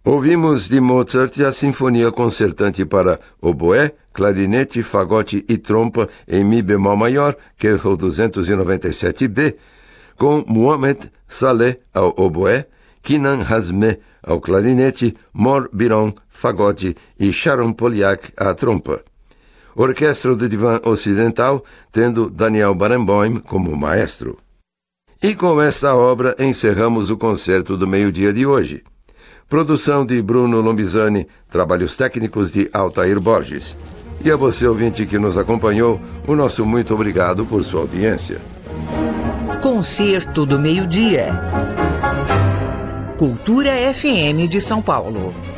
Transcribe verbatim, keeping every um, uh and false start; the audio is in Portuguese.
Ouvimos de Mozart a Sinfonia Concertante para oboé, clarinete, fagote e trompa em Mi bemol maior, Kerrl duzentos e noventa e sete B, com Mohamed Saleh ao oboé, Kinan Hazmeh ao clarinete, Mor Biron, fagote e Sharon Poliak à trompa. Orquestra do Divã Ocidental, tendo Daniel Barenboim como maestro. E com esta obra encerramos o concerto do meio-dia de hoje. Produção de Bruno Lombizani, trabalhos técnicos de Altair Borges. E a você, ouvinte que nos acompanhou, o nosso muito obrigado por sua audiência. Concerto do meio-dia. Cultura F M de São Paulo.